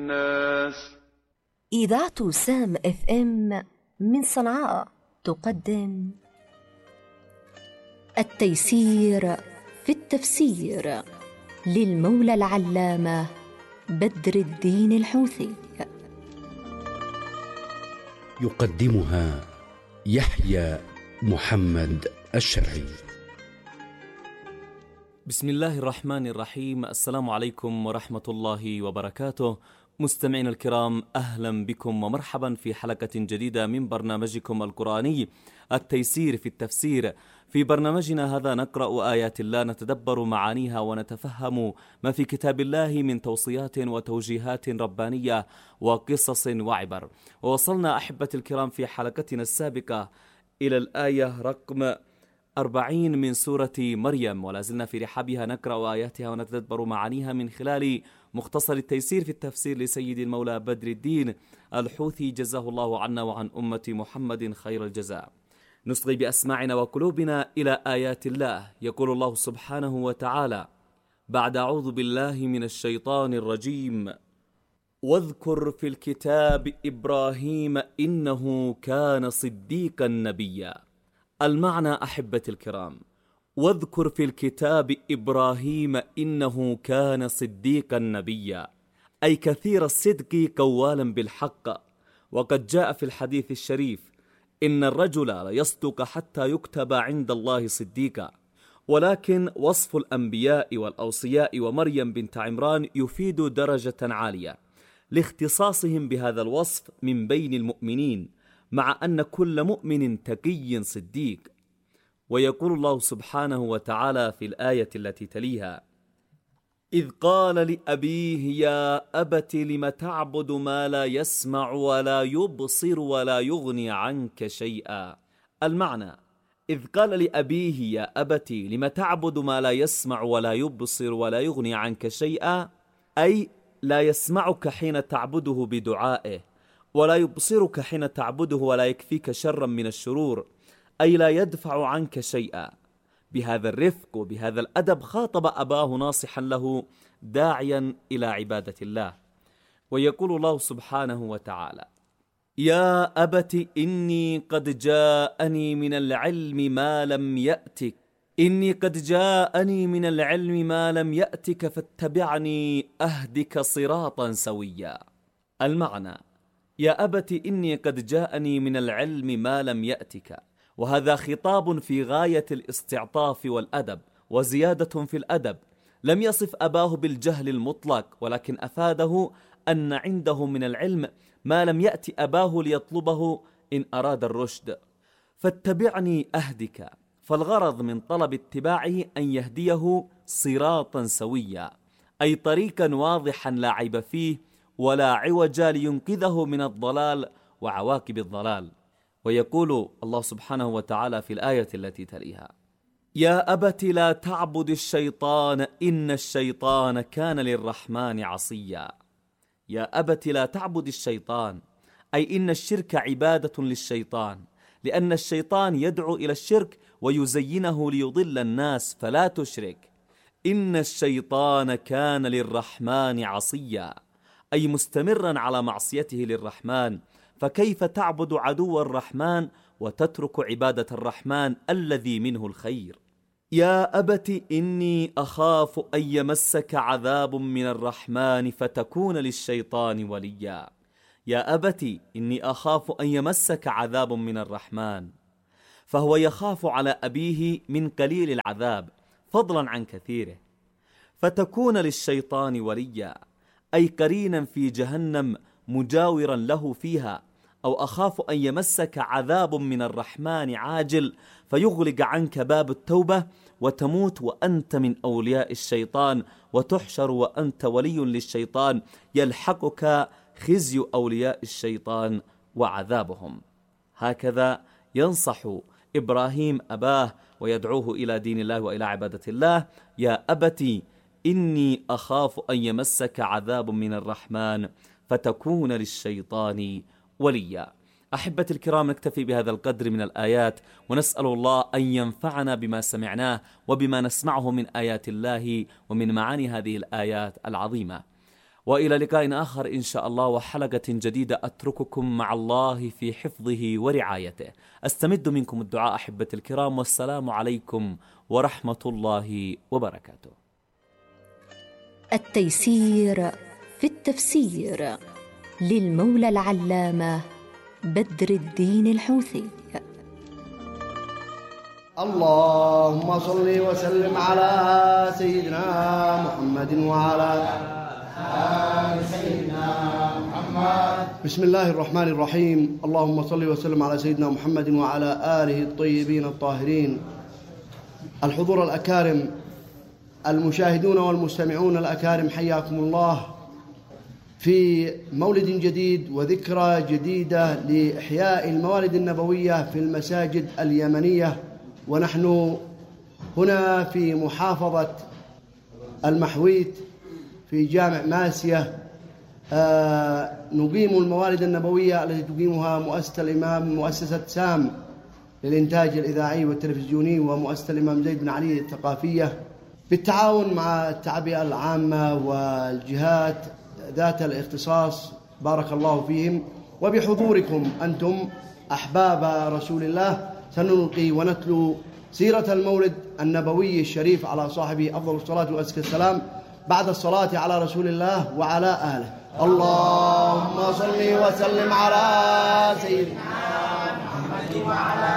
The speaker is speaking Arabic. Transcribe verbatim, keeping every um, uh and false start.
الناس. إذاعة سام اف ام من صنعاء تقدم التيسير في التفسير للمولى العلامة بدر الدين الحوثي. يقدمها يحيى محمد الشرعي. بسم الله الرحمن الرحيم. السلام عليكم ورحمة الله وبركاته. مستمعين الكرام، أهلا بكم ومرحبا في حلقة جديدة من برنامجكم القرآني التيسير في التفسير. في برنامجنا هذا نقرأ آيات الله، نتدبر معانيها ونتفهم ما في كتاب الله من توصيات وتوجيهات ربانية وقصص وعبر. ووصلنا أحبة الكرام في حلقتنا السابقة إلى الآية رقم أربعين من سورة مريم، ولازلنا في رحابها نقرأ آياتها ونتدبر معانيها من خلال مختصر التيسير في التفسير لسيد المولى بدر الدين الحوثي، جزاه الله عنا وعن أمة محمد خير الجزاء. نصغي بأسماعنا وقلوبنا إلى آيات الله. يقول الله سبحانه وتعالى بعد أعوذ بالله من الشيطان الرجيم: واذكر في الكتاب إبراهيم إنه كان صديقا نبيا. المعنى أحبة الكرام: واذكر في الكتاب إبراهيم إنه كان صديقا نبيا، أي كثير الصدق قوالا بالحق. وقد جاء في الحديث الشريف: إن الرجل لا يصدق حتى يكتب عند الله صديقا. ولكن وصف الأنبياء والأوصياء ومريم بنت عمران يفيد درجة عالية لاختصاصهم بهذا الوصف من بين المؤمنين، مع أن كل مؤمن تقي صديق. ويقول الله سبحانه وتعالى في الآية التي تليها: إذ قال لأبيه يا أبت لم تعبد ما لا يسمع ولا يبصر ولا يغني عنك شيئا. المعنى: إذ قال لأبيه يا أبت لم تعبد ما لا يسمع ولا يبصر ولا يغني عنك شيئا، أي لا يسمعك حين تعبده بدعائه، ولا يبصرك حين تعبده ولا يكفيك شرا من الشرور، أي لا يدفع عنك شيئا. بهذا الرفق وبهذا الأدب خاطب أباه ناصحا له داعيا إلى عبادة الله. ويقول الله سبحانه وتعالى: يا أبت إني قد جاءني من العلم ما لم يأتك إني قد جاءني من العلم ما لم يأتك فاتبعني أهدك صراطا سويا. المعنى: يا أبت إني قد جاءني من العلم ما لم يأتك. وهذا خطاب في غاية الاستعطاف والأدب وزيادة في الأدب. لم يصف أباه بالجهل المطلق، ولكن أفاده أن عنده من العلم ما لم يأتي أباه ليطلبه إن أراد الرشد. فاتبعني أهدك، فالغرض من طلب اتباعه أن يهديه صراطا سويا، أي طريقا واضحا لا عيب فيه ولا عوج، لينقذه من الضلال وعواقب الضلال. ويقول الله سبحانه وتعالى في الآية التي تليها: يا أبت لا تعبد الشيطان إن الشيطان كان للرحمن عصيا. يا أبت لا تعبد الشيطان، أي إن الشرك عبادة للشيطان، لأن الشيطان يدعو إلى الشرك ويزينه ليضل الناس، فلا تشرك. إن الشيطان كان للرحمن عصيا، أي مستمرا على معصيته للرحمن. فكيف تعبد عدو الرحمن وتترك عبادة الرحمن الذي منه الخير؟ يا أبت إني أخاف أن يمسك عذاب من الرحمن فتكون للشيطان وليا. يا أبت إني أخاف أن يمسك عذاب من الرحمن، فهو يخاف على أبيه من قليل العذاب فضلا عن كثيره، فتكون للشيطان وليا، أي قرينا في جهنم مجاورا له فيها. أو أخاف أن يمسك عذاب من الرحمن عاجل فيغلق عنك باب التوبة وتموت وأنت من أولياء الشيطان، وتحشر وأنت ولي للشيطان، يلحقك خزي أولياء الشيطان وعذابهم. هكذا ينصح إبراهيم أباه ويدعوه إلى دين الله وإلى عبادة الله: يا أبتي إني أخاف أن يمسك عذاب من الرحمن فتكون للشيطان وليا. أحبة الكرام، نكتفي بهذا القدر من الآيات، ونسأل الله أن ينفعنا بما سمعناه وبما نسمعه من آيات الله ومن معاني هذه الآيات العظيمة. وإلى لقاء آخر إن شاء الله وحلقة جديدة. أترككم مع الله في حفظه ورعايته. أستمد منكم الدعاء أحبة الكرام، والسلام عليكم ورحمة الله وبركاته. التيسير في التفسير للمولى العلامة بدر الدين الحوثي. اللهم صل وسلم على سيدنا محمد وعلى آل سيدنا محمد. بسم الله الرحمن الرحيم. اللهم صل وسلم على سيدنا محمد وعلى آله الطيبين الطاهرين. الحضور الأكارم، المشاهدون والمستمعون الأكارم، حياكم الله في مولد جديد وذكرى جديدة لإحياء الموالد النبوية في المساجد اليمنية. ونحن هنا في محافظة المحويت في جامع ماسية آه نقيم الموالد النبوية التي تقيمها مؤسسة الإمام مؤسسة سام للإنتاج الإذاعي والتلفزيوني ومؤسسة الإمام زيد بن علي الثقافية بالتعاون مع التعبئة العامة والجهات ذات الاختصاص، بارك الله فيهم. وبحضوركم أنتم أحباب رسول الله سنلقي ونتلو سيرة المولد النبوي الشريف على صاحبه أفضل الصلاة وأزكى السلام بعد الصلاة على رسول الله وعلى آله. اللهم صل وسلم على سيدنا محمد وعلى